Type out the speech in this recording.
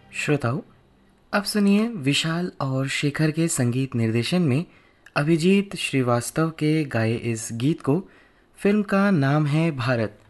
श्रोताओ, अब सुनिए विशाल और शेखर के संगीत निर्देशन में अभिजीत श्रीवास्तव के गाए इस गीत को। फिल्म का नाम है भारत